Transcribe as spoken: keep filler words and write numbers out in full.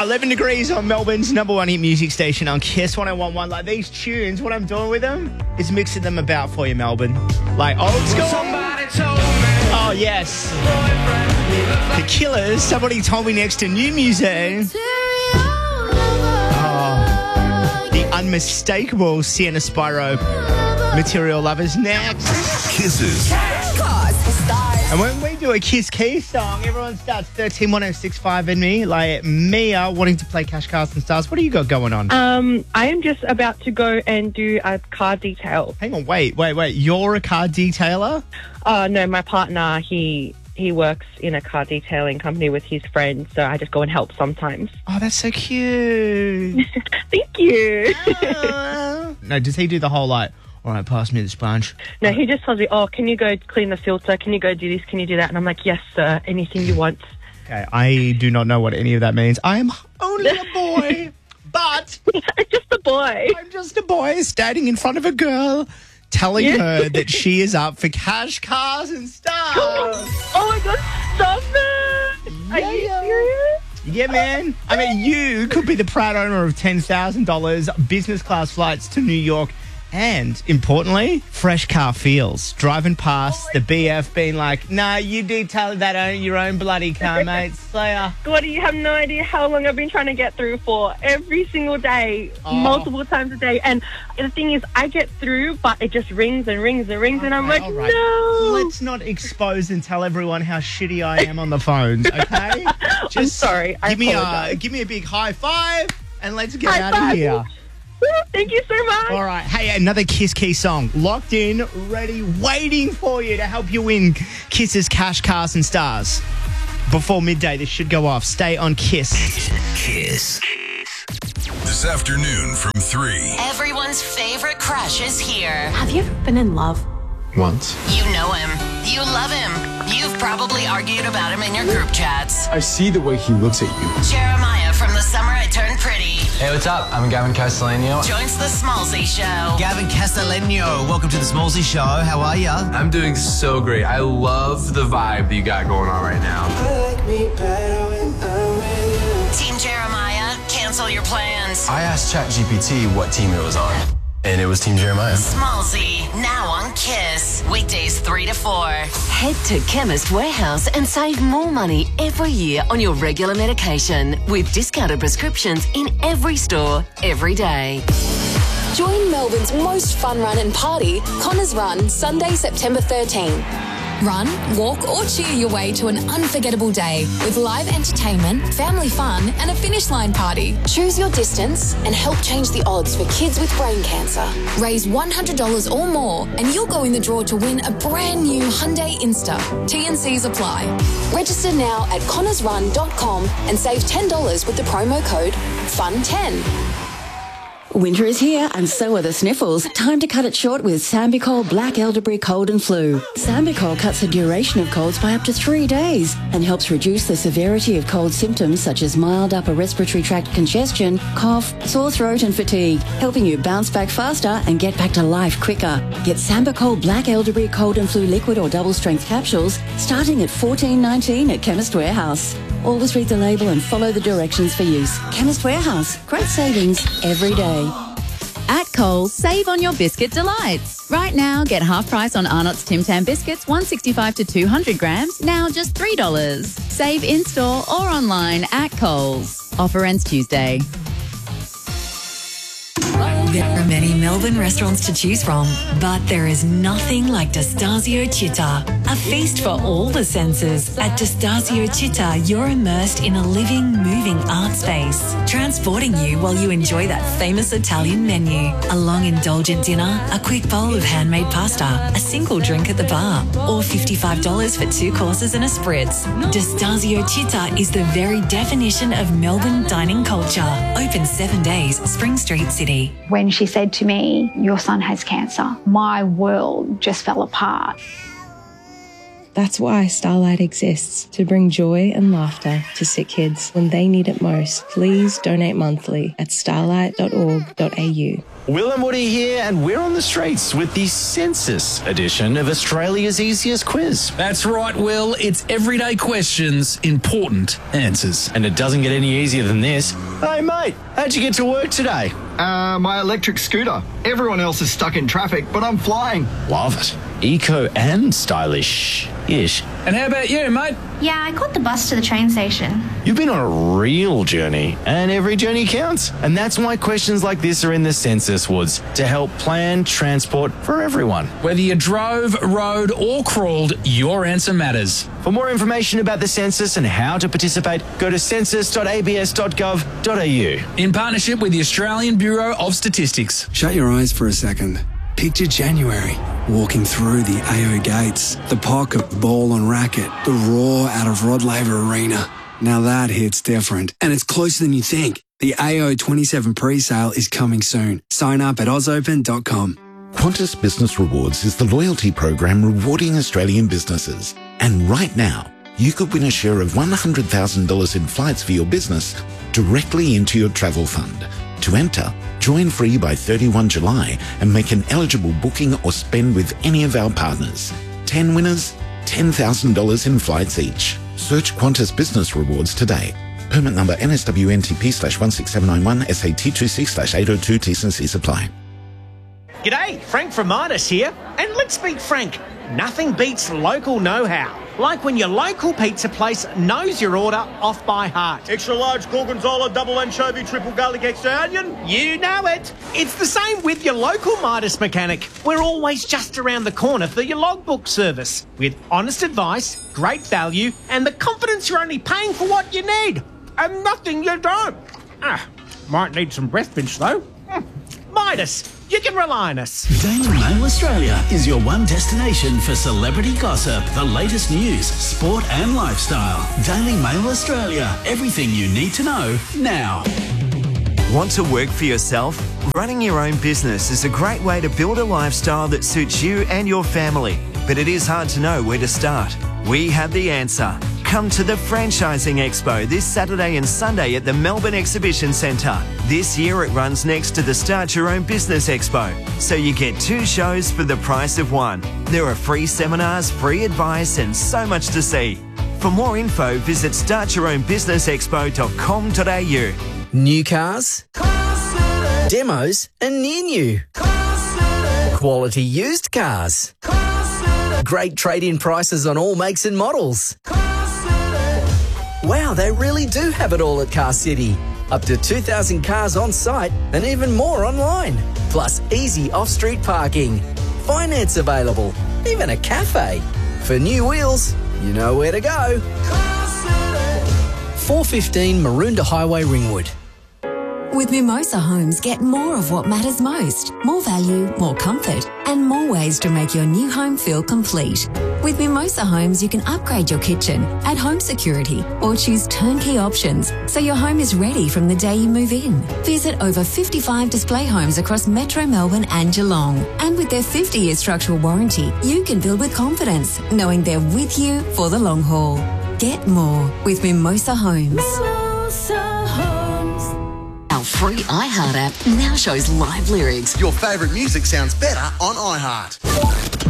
eleven degrees on Melbourne's number one hit music station on Kiss one oh one one. Like these tunes, what I'm doing with them is mixing them about for you, Melbourne. Like old school. Oh, yes. The Killers, Somebody Told Me Next to new music. Oh, the unmistakable Sienna Spyro, Material Lovers next. Kisses. And when we do a Kiss Keys song, everyone starts thirteen one oh six five in me. Like Mia wanting to play Cash Cars and Stars. What do you got going on? Um, I am just about to go and do a car detail. Hang on, wait, wait, wait. You're a car detailer? Uh, no, my partner, he he works in a car detailing company with his friends, so I just go and help sometimes. Oh, that's so cute. Thank you. uh, no, does he do the whole like, all right, pass me the sponge? No, he just tells me, oh, can you go clean the filter? Can you go do this? Can you do that? And I'm like, yes, sir, anything you want. Okay, I do not know what any of that means. I am only a boy, but... just a boy. I'm just a boy standing in front of a girl telling yeah. her that she is up for Cash Cars and Stars. Oh, my God, stop it. Yeah, Are you yeah. serious? Yeah, man. I mean, you could be the proud owner of ten thousand dollars business class flights to New York. And, importantly, fresh car feels. Driving past the B F being like, nah, you detail that own your own bloody car, mate. Slayer. God, you have no idea how long I've been trying to get through for. Every single day, oh. multiple times a day. And the thing is, I get through, but it just rings and rings and rings. Okay, and I'm like, right. no. Let's not expose and tell everyone how shitty I am on the phones, okay? Just I'm sorry. I give me, apologize. a, give me a big high five and let's get high out five. of here. Thank you so much. All right. Hey, another Kiss Key song. Locked in, ready, waiting for you to help you win Kiss's Cash, Cars and Stars. Before midday, this should go off. Stay on Kiss. Kiss. This afternoon from three. Everyone's favorite crush is here. Have you ever been in love? Once. You know him. You love him. You've probably argued about him in your group chats. I see the way he looks at you. Jeremiah from The Summer I Turned Pretty. Hey, what's up? I'm Gavin Castellano. Joins The Smallsy Show. Gavin Castellano, welcome to The Smallsy Show. How are ya? I'm doing so great. I love the vibe that you got going on right now. I like me better when I'm with you. Team Jeremiah, cancel your plans. I asked ChatGPT what team it was on, and it was Team Jeremiah. Smallsy, now on Kiss. Weekdays three to four. Head to Chemist Warehouse and save more money every year on your regular medication with discounted prescriptions in every store, every day. Join Melbourne's most fun run and party, Connors Run, Sunday, September thirteenth. Run, walk or cheer your way to an unforgettable day with live entertainment, family fun and a finish line party. Choose your distance and help change the odds for kids with brain cancer. Raise one hundred dollars or more and you'll go in the draw to win a brand new Hyundai Insta. T and Cs apply. Register now at connors run dot com and save ten dollars with the promo code fun ten. Winter is here and so are the sniffles. Time to cut it short with Sambicol Black Elderberry Cold and Flu. Sambicol cuts the duration of colds by up to three days and helps reduce the severity of cold symptoms such as mild upper respiratory tract congestion, cough, sore throat and fatigue, helping you bounce back faster and get back to life quicker. Get Sambicol Black Elderberry Cold and Flu liquid or double strength capsules starting at fourteen nineteen at Chemist Warehouse. Always read the label and follow the directions for use. Chemist Warehouse. Great savings every day. At Coles, save on your biscuit delights. Right now, get half price on Arnott's Tim Tam biscuits, one sixty-five to two hundred grams, now just three dollars. Save in-store or online at Coles. Offer ends Tuesday. There are many Melbourne restaurants to choose from, but there is nothing like Destasio Città, a feast for all the senses. At Destasio Città, you're immersed in a living, moving art space, transporting you while you enjoy that famous Italian menu. A long, indulgent dinner, a quick bowl of handmade pasta, a single drink at the bar, or fifty-five dollars for two courses and a spritz. Destasio Città is the very definition of Melbourne dining culture. Open seven days, Spring Street, City. When she said to me, your son has cancer, my world just fell apart. That's why Starlight exists, to bring joy and laughter to sick kids when they need it most. Please donate monthly at starlight dot org dot a u. Will and Woody here, and we're on the streets with the census edition of Australia's easiest quiz. That's right, Will. It's everyday questions, important answers. And it doesn't get any easier than this. Hey, mate, how'd you get to work today? Uh, my electric scooter. Everyone else is stuck in traffic, but I'm flying. Love it. Eco and stylish-ish. And how about you, mate? Yeah, I caught the bus to the train station. You've been on a real journey, and every journey counts. And that's why questions like this are in the Census Woods, to help plan transport for everyone. Whether you drove, rode, or crawled, your answer matters. For more information about the census and how to participate, go to census dot a b s dot gov dot a u. In partnership with the Australian Bureau of Statistics. Shut your eyes for a second. Picture January, walking through the A O gates, the pocket ball and racket, the roar out of Rod Laver Arena. Now that hits different, and it's closer than you think. The A O twenty-seven pre-sale is coming soon. Sign up at oz open dot com. Qantas Business Rewards is the loyalty program rewarding Australian businesses. And right now, you could win a share of one hundred thousand dollars in flights for your business directly into your travel fund. To enter, join free by thirty-first of July and make an eligible booking or spend with any of our partners. ten winners, ten thousand dollars in flights each. Search Qantas Business Rewards today. Permit number N S W N T P slash one six seven nine one S A T two six slash eight oh two T's and C's apply. G'day, Frank from Midas here. And let's be frank, nothing beats local know-how. Like when your local pizza place knows your order off by heart. Extra large gorgonzola, double anchovy, triple garlic, extra onion. You know it. It's the same with your local Midas mechanic. We're always just around the corner for your logbook service. With honest advice, great value, and the confidence you're only paying for what you need. And nothing you don't. Ah, might need some breath pinch though. Mm. Midas, you can rely on us. Daily Mail Australia is your one destination for celebrity gossip, the latest news, sport and lifestyle. Daily Mail Australia, everything you need to know now. Want to work for yourself? Running your own business is a great way to build a lifestyle that suits you and your family. But it is hard to know where to start. We have the answer. Come to the Franchising Expo this Saturday and Sunday at the Melbourne Exhibition Centre. This year it runs next to the Start Your Own Business Expo, so you get two shows for the price of one. There are free seminars, free advice and so much to see. For more info, visit start your own business expo dot com dot a u. New cars, demos and near new, quality used cars, great trade-in prices on all makes and models. Wow, they really do have it all at Car City. Up to two thousand cars on site and even more online. Plus easy off-street parking. Finance available. Even a cafe. For new wheels, you know where to go. four fifteen Maroondah Highway, Ringwood. With Mimosa Homes, get more of what matters most. More value, more comfort, and more ways to make your new home feel complete. With Mimosa Homes, you can upgrade your kitchen, add home security, or choose turnkey options so your home is ready from the day you move in. Visit over fifty-five display homes across Metro Melbourne and Geelong. And with their fifty-year structural warranty, you can build with confidence, knowing they're with you for the long haul. Get more with Mimosa Homes. Mimosa Homes. Our free iHeart app now shows live lyrics. Your favourite music sounds better on iHeart.